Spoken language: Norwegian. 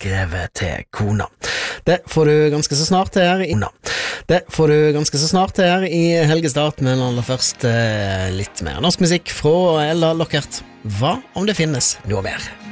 skrevet til kona. Det får du ganske så snart her i Helgestad, men aller først litt mer norsk musikk fra Ella Lockert. Hva om det finnes noe mer?